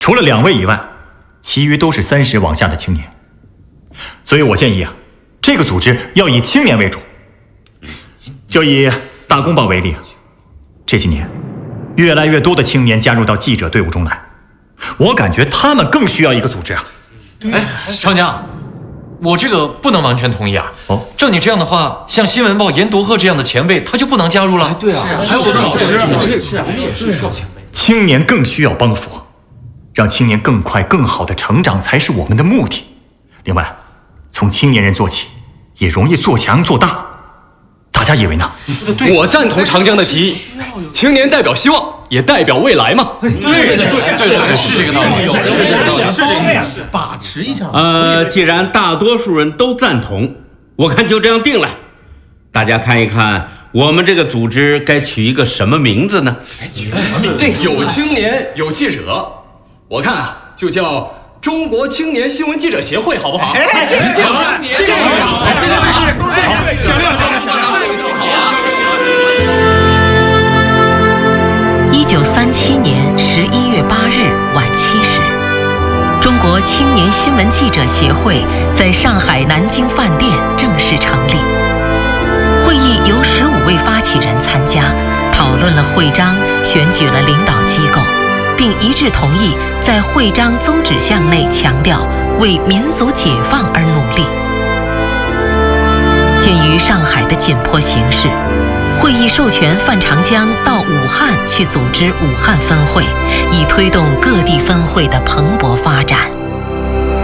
除了2位以外，其余都是30往下的青年。所以我建议这个组织要以青年为主。就以大公报为例，这几年越来越多的青年加入到记者队伍中来，我感觉他们更需要一个组织啊。 长江，我这个不能完全同意啊。照你这样的话，像新闻报严独鹤这样的前辈，他就不能加入了。 对啊，还有青年更需要帮扶，让青年更快更好的成长才是我们的目的。另外，从青年人做起，也容易做强做大。大家以为呢？ 我赞同长江的提议，青年代表希望，也代表未来嘛。 对，是这个道理，是这个道理，是这个把持一下。 既然大多数人都赞同，我看就这样定了。大家看一看，我们这个组织该取一个什么名字呢？ 对，有青年，有记者，我看就叫中国青年新闻记者协会，好不好？ 这个行，这个好，对，响亮。 1937年11月8日晚7时，中国青年新闻记者协会在上海南京饭店正式成立。会议由15位发起人参加，讨论了会章，选举了领导机构，并一致同意在会章宗旨项内强调为民族解放而努力。鉴于上海的紧迫形势，会议授权范长江到武汉去组织武汉分会，以推动各地分会的蓬勃发展。